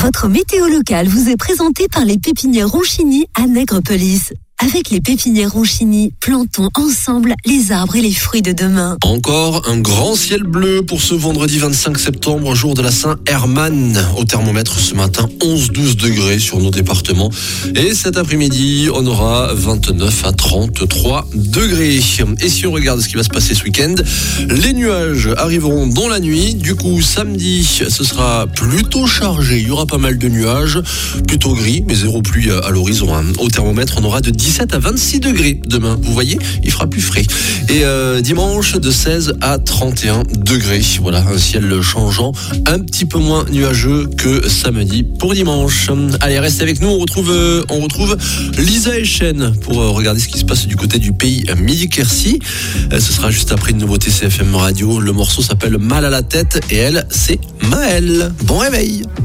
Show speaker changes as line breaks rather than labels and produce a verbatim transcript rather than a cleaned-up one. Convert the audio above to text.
Votre météo locale vous est présentée par les pépinières Ronchini à Nègrepelisse. Avec les pépinières Ronchini, plantons ensemble les arbres et les fruits de demain.
Encore un grand ciel bleu pour ce vendredi vingt-cinq septembre, jour de la Saint-Hermann. Au thermomètre ce matin, onze à douze degrés sur nos départements. Et cet après-midi, on aura vingt-neuf à trente-trois degrés. Et si on regarde ce qui va se passer ce week-end, les nuages arriveront dans la nuit. Du coup, samedi, ce sera plutôt chargé. Il y aura pas mal de nuages, plutôt gris, mais zéro pluie à l'horizon. Au thermomètre, on aura de dix-sept à vingt-six degrés demain. Vous voyez, il fera plus frais. Et euh, dimanche, de seize à trente et un degrés. Voilà, un ciel changeant, un petit peu moins nuageux que samedi pour dimanche. Allez, restez avec nous. On retrouve, euh, on retrouve Lisa Echen pour euh, regarder ce qui se passe du côté du pays Midi-Quercy. Euh, ce sera juste après une nouveauté C F M Radio. Le morceau s'appelle Mal à la tête et elle, c'est Maëlle. Bon réveil.